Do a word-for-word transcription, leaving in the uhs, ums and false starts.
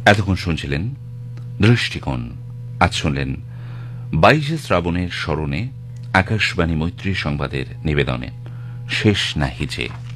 এতক্ষণ শুনছিলেন দৃষ্টিকোণ। আজ শুনলেন বাইশে শ্রাবণের স্মরণে আকাশবাণী মৈত্রী সংবাদের নিবেদনে শেষ নাহি যে।